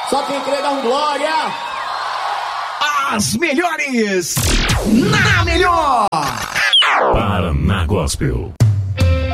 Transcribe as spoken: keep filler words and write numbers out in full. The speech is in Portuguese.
Só quem crê dá um glória. As melhores na melhor. Paraná Gospel.